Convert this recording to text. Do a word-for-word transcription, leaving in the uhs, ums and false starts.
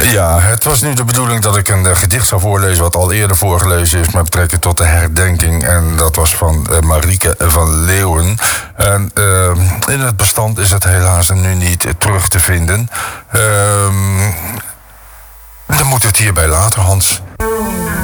Ja, het was nu de bedoeling dat ik een uh, gedicht zou voorlezen... wat al eerder voorgelezen is met betrekking tot de herdenking. En dat was van uh, Marieke van Leeuwen. En uh, in het bestand is het helaas nu niet uh, terug te vinden. Uh, dan moeten we het hierbij laten, Hans.